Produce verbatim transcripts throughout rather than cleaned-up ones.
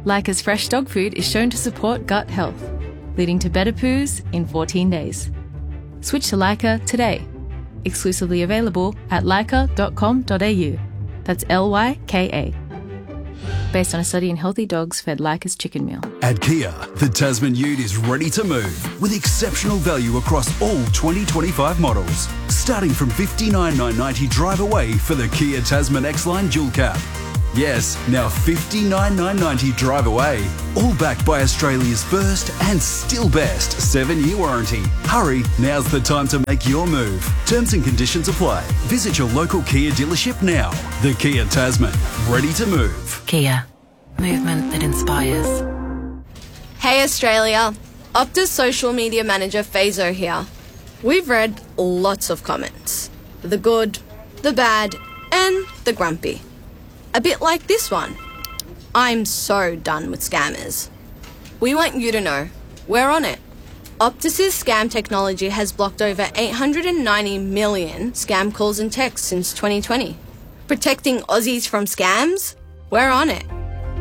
Leica's fresh dog food is shown to support gut health, leading to better poos in fourteen days. Switch to Leica today. Exclusively available at leica dot com dot a u. That's L Y K A. Based on a study in healthy dogs fed Leica's chicken meal. At Kia, the Tasman Ute is ready to move with exceptional value across all twenty twenty-five models. Starting from fifty-nine thousand nine hundred ninety drive away for the Kia Tasman X-Line Dual Cab. Yes, now fifty-nine thousand nine hundred ninety drive away. All backed by Australia's first and still best seven-year warranty. Hurry, now's the time to make your move. Terms and conditions apply. Visit your local Kia dealership now. The Kia Tasman, ready to move. Kia, movement that inspires. Hey Australia, Opta's social media manager Fazo here. We've read lots of comments. The good, the bad, and the grumpy. A bit like this one. I'm so done with scammers. We want you to know, we're on it. Optus's scam technology has blocked over eight hundred ninety million scam calls and texts since twenty twenty. Protecting Aussies from scams? We're on it.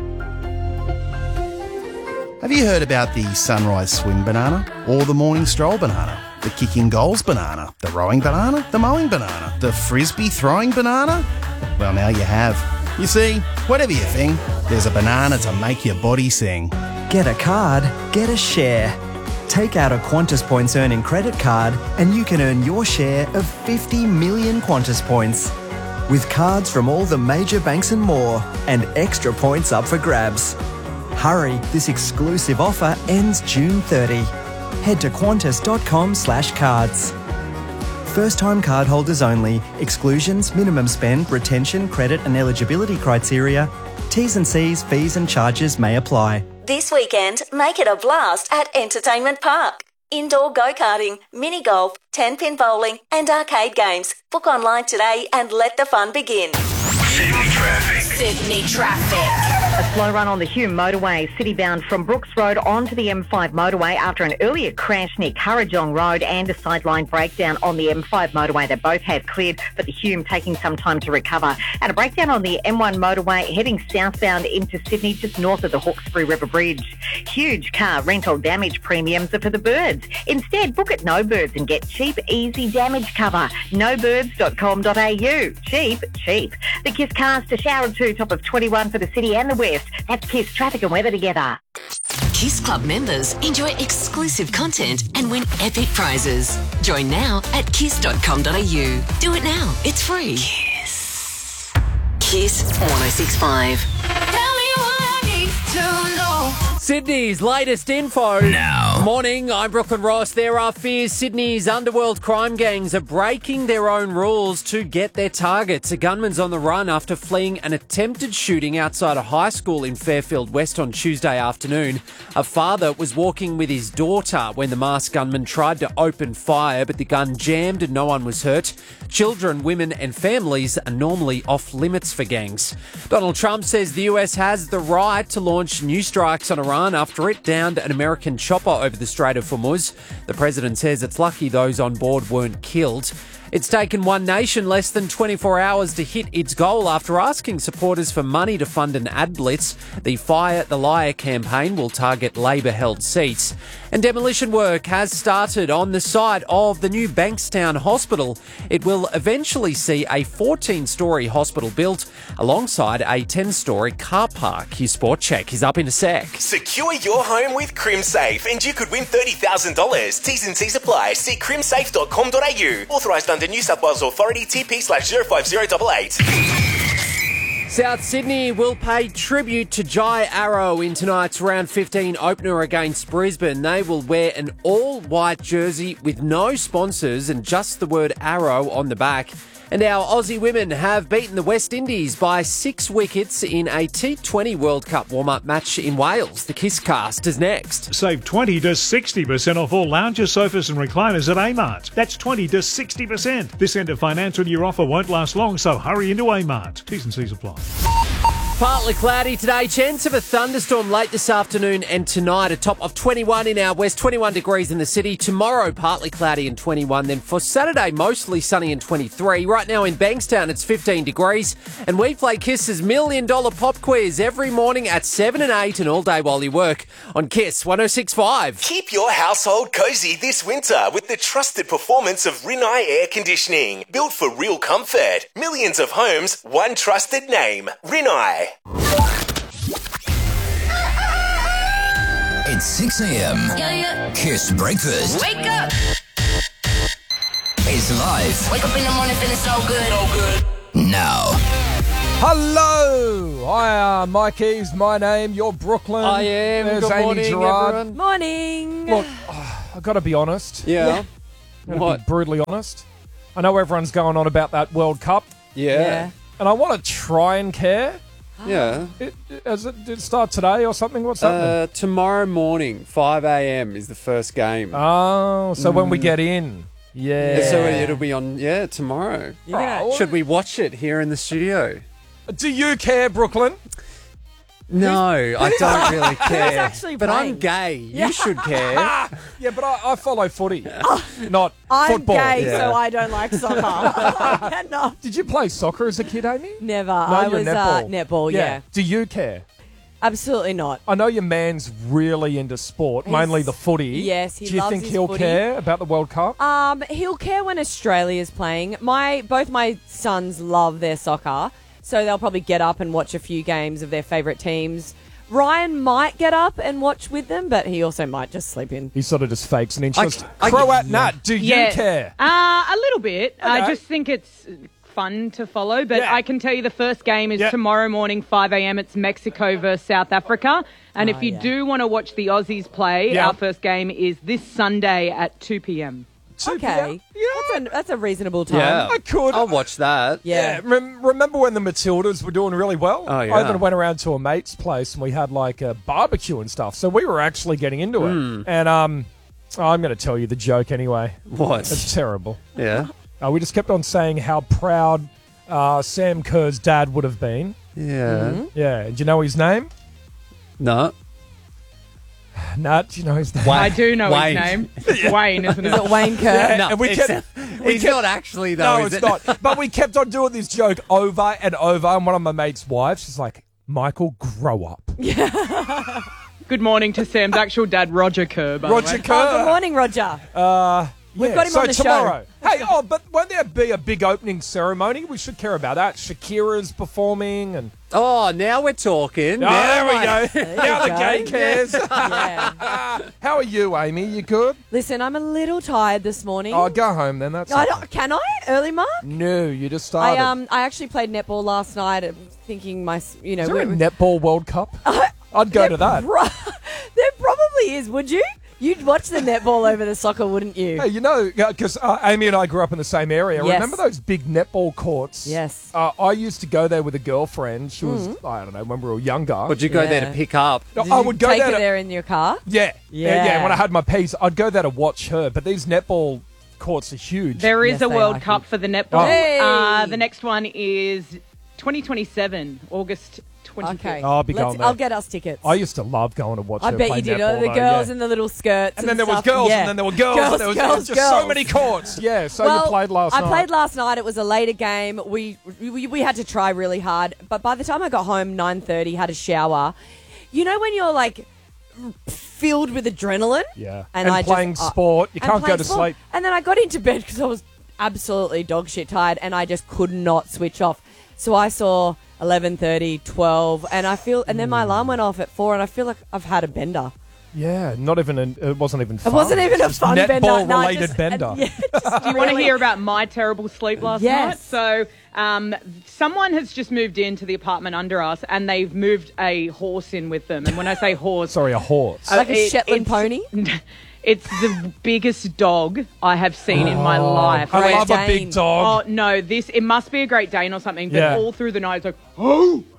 Have you heard about the sunrise swim banana or the morning stroll banana? The kicking goals banana, the rowing banana, the mowing banana, the frisbee throwing banana? Well, now you have. You see, whatever you think, there's a banana to make your body sing. Get a card, get a share. Take out a Qantas Points earning credit card and you can earn your share of fifty million Qantas Points. With cards from all the major banks and more, and extra points up for grabs. Hurry, this exclusive offer ends June thirtieth. Head to qantas dot com slash cards. First-time cardholders only. Exclusions, minimum spend, retention, credit and eligibility criteria. T's and C's, fees and charges may apply. This weekend, make it a blast at Entertainment Park. Indoor go-karting, mini-golf, ten-pin bowling and arcade games. Book online today and let the fun begin. Sydney traffic. Sydney traffic. A slow run on the Hume motorway, city-bound from Brooks Road onto the M five motorway after an earlier crash near Currajong Road and a sideline breakdown on the M five motorway. They both have cleared, but the Hume taking some time to recover. And a breakdown on the M one motorway heading southbound into Sydney, just north of the Hawkesbury River Bridge. Huge car rental damage premiums are for the birds. Instead, book at No Birds and get cheap, easy damage cover. no birds dot com dot a u. Cheap, cheap. The Kiss cars to Shower two, top of twenty-one for the city and the west. That's Kiss traffic and weather together. Kiss Club members enjoy exclusive content and win epic prizes. Join now at kiss dot com dot a u. Do it now. It's free. Kiss. Kiss one oh six point five. Tell me what I need to know. Sydney's latest info. Now. Morning, I'm Brooklyn Ross. There are fears Sydney's underworld crime gangs are breaking their own rules to get their targets. A gunman's on the run after fleeing an attempted shooting outside a high school in Fairfield West on Tuesday afternoon. A father was walking with his daughter when the masked gunman tried to open fire, but the gun jammed and no one was hurt. Children, women and families are normally off limits for gangs. Donald Trump says the U S has the right to launch new strikes on Iran after it downed an American chopper over the Strait of Hormuz. The president says it's lucky those on board weren't killed. It's taken One Nation less than twenty-four hours to hit its goal after asking supporters for money to fund an ad blitz. The Fire the Liar campaign will target Labor-held seats. And demolition work has started on the site of the new Bankstown Hospital. It will eventually see a fourteen-storey hospital built alongside a ten-storey car park. His Sport Check is up in a sec. Secure your home with CrimSafe and you could win thirty thousand dollars. T's and C's apply. See crim safe dot com dot a u. Authorised under New South Wales Authority, T P slash zero five zero eight eight. South Sydney will pay tribute to Jai Arrow in tonight's round fifteen opener against Brisbane. They will wear an all-white jersey with no sponsors and just the word Arrow on the back. And our Aussie women have beaten the West Indies by six wickets in a T twenty World Cup warm-up match in Wales. The Kiss Cast is next. Save twenty to sixty percent off all lounges, sofas and recliners at A-Mart. That's twenty to sixty percent. This end of financial year offer won't last long, so hurry into A-Mart. T's and C's apply. Partly cloudy today. Chance of a thunderstorm late this afternoon and tonight. A top of twenty-one in our west, twenty-one degrees in the city. Tomorrow, partly cloudy and twenty-one. Then for Saturday, mostly sunny and twenty-three. Right now in Bankstown, it's fifteen degrees. And we play Kiss's Million Dollar Pop Quiz every morning at seven and eight and all day while you work on Kiss one oh six point five. Keep your household cozy this winter with the trusted performance of Rinnai Air Conditioning. Built for real comfort. Millions of homes, one trusted name. Rinnai. It's six a.m. Yeah, yeah. Kiss Breakfast Wake up! is live Wake up in the morning feeling so good. So good. now. Hello! Hi, uh, Mike Eves, my name. You're Brooklyn. I am. There's Good Amy morning, Gerard. everyone. Morning. Look, oh, I've got to be honest. Yeah. I'm gonna What? be brutally honest. I know everyone's going on about that World Cup, Yeah. and I want to try and care. Yeah. It, it, has it, did it start today or something? What's happening? Uh, tomorrow morning, five a.m. is the first game. oh, so when we get in. Yeah. So it'll be on, yeah, tomorrow. Oh, Should we watch it here in the studio? do you care, Brooklyn? No, I don't really care. actually but playing? I'm gay. You should care. Yeah, but I, I follow footy, not I'm football. gay, Yeah. so I don't like soccer. I cannot. Did you play soccer as a kid, Amy? Never. No, I you're was netball. Uh, netball, yeah. Do you care? Absolutely not. I know your man's really into sport, He's- mainly the footy. Yes, he Do you loves think his he'll footy. care about the World Cup? Um, he'll care when Australia's playing. My both my sons love their soccer, so they'll probably get up and watch a few games of their favourite teams. Ryan might get up and watch with them, but he also might just sleep in. He sort of just fakes an interest. I- Croat Nut, do you Yeah. care? Uh, a little bit. I Okay. just think it's fun to follow, but Yeah. I can tell you the first game is Yeah. tomorrow morning, five a.m. It's Mexico versus South Africa. And Oh, if you yeah. do want to watch the Aussies play, Yeah. our first game is this Sunday at two p.m. two Okay, p.m. that's a that's a reasonable time. Yeah. I could. I'll watch that. Yeah. Rem- remember when the Matildas were doing really well? Oh, yeah. I even went around to a mate's place and we had like a barbecue and stuff. So we were actually getting into it. Hmm. And um, oh, I'm going to tell you the joke anyway. What? It's terrible. Yeah. Uh, we just kept on saying how proud uh, Sam Kerr's dad would have been. Yeah. Yeah. Do you know his name? No. Nat, do you know his name? I do know Wayne. his name. It's Wayne, isn't Is it? it Wayne Kerr? Yeah, No, and we it's- kept, we He's kept- not actually, though, No, is it's it? not. But we kept on doing this joke over and over. And one of my mate's wives, she's like, Michael, grow up. Good morning to Sam's actual dad, Roger Kerr. By Roger the way. Kerr. Oh, good morning, Roger. Uh, We've yeah, got him so on the show. tomorrow. Hey, oh, but won't there be a big opening ceremony? We should care about that. Shakira's performing and... Oh, now we're talking. Oh, Now there we I- go. Now the go. gay cares. Yeah. How are you, Amy? You good? Listen, I'm a little tired this morning. Oh, go home then. That's I okay. don't, can I? Early mark? No, you just I started. um I actually played netball last night. I'm thinking my s- you know Is there a we're- netball World Cup? I'd go there to that. pro- there probably is. Would you? You'd watch the netball over the soccer, wouldn't you? Hey, you know, because uh, Amy and I grew up in the same area. Yes. Remember those big netball courts? Yes. Uh, I used to go there with a girlfriend. She was, Mm. I don't know, when we were younger. Would you go there to Yeah. pick up? No, Did I you would go take there. her to- there in your car. Yeah. yeah. Yeah. Yeah, when I had my piece, I'd go there to watch her. But these netball courts are huge. There is Yes, a they World are Cup huge. for the netball. Oh. Hey! Uh, the next one is twenty twenty-seven, August twenty-fifth. Okay. Oh, I'll be Let's- going there. I'll get us tickets. I used to love going to watch I her bet play you did. netball, Oh, the though, girls yeah. in the little skirts. And then there was stuff. girls, Yeah. and then there were girls. Girls, and there was, there girls, was just girls. so many courts. Yeah, so well, you played last I night. played last night. It was a later game. We, we we had to try really hard, but by the time I got home, nine thirty, had a shower. You know when you're like filled with adrenaline. Yeah. And, And I playing just, uh, sport. You and can't go playing to sport. sleep. And then I got into bed because I was absolutely dog shit tired, and I just could not switch off. So I saw eleven thirty, twelve, and I feel, and then my alarm went off at four, and I feel like I've had a bender. Yeah, not even. An, it wasn't even fun. It wasn't even a Just fun bender. netball No, related just- bender. yeah, just Do you want to really- hear about my terrible sleep last Yes. night? So, um, someone has just moved into the apartment under us, and they've moved a horse in with them. And when I say horse, Sorry, a horse. uh, Like a it- Shetland it's- pony? It's the biggest dog I have seen in my Oh, life. I Great love a Dane. big dog. Oh no, this it must be a Great Dane or something. But Yeah. all through the night, it's like, oh,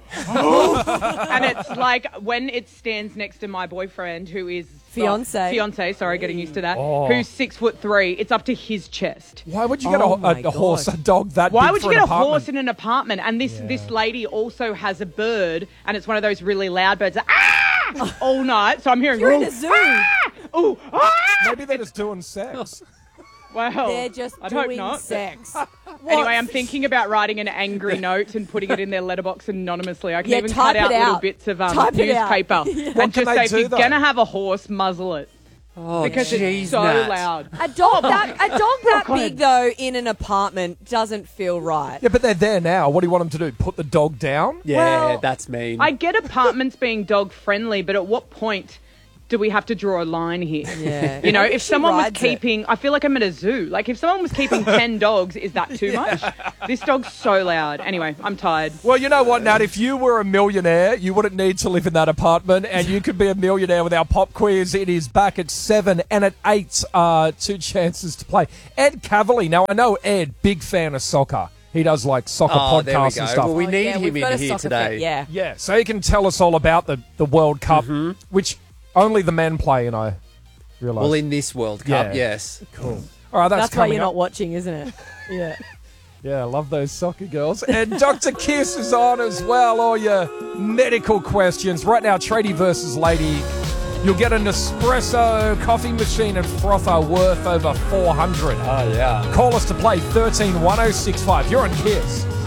and it's like when it stands next to my boyfriend, who is Fiance. Fiance, sorry, getting used to that. Oh. Who's six foot three. It's up to his chest. Why would you get Oh a, my a, a horse, a God. dog that Why big would for you get an a apartment? horse in an apartment? And this Yeah. this lady also has a bird, and it's one of those really loud birds. That, ah! all night. So I'm hearing. You're in "Ooh, a zoo. ah! Ooh, ah!" Maybe they're just doing sex. Well, They're just I'd hope doing not. sex. Anyway, I'm thinking about writing an angry note and putting it in their letterbox anonymously. I can Yeah, even type cut out it little out. bits of um, Type it out. newspaper Yeah. What and can just they say, if do, you're though? going to have a horse, muzzle it. Oh, Because geez, it's so Nat. loud. A dog that a dog that God. big though in an apartment doesn't feel right. Yeah, but they're there now. What do you want them to do? Put the dog down? Yeah, Well, that's mean. I get apartments being dog friendly, but at what point do we have to draw a line here? Yeah. You know, Maybe if she someone was rides it. keeping, I feel like I'm at a zoo. Like if someone was keeping ten dogs, is that too much? This dog's so loud. Anyway, I'm tired. Well, you know what, Nat? If you were a millionaire, you wouldn't need to live in that apartment, and you could be a millionaire with our pop quiz. It is back at seven and at eight. Uh, two chances to play. Ed Cavalier. Now, I know Ed, big fan of soccer. He does like soccer Oh, there we podcasts go. and stuff. Well, we Oh, need yeah, him we've got in a here soccer today. fan, yeah. Yeah, so he can tell us all about the, the World Cup, Mm-hmm. which only the men play, and I realise. Well, in this World Cup, Yeah. yes. Cool. All right, that's, That's why coming you're up. not watching, isn't it? Yeah. Yeah, I love those soccer girls. And Doctor Kiss is on as well. All your medical questions. Right now, tradie versus lady. You'll get an espresso, coffee machine and frother worth over four hundred. Oh, yeah. Call us to play thirteen one oh six five. You're on Kiss.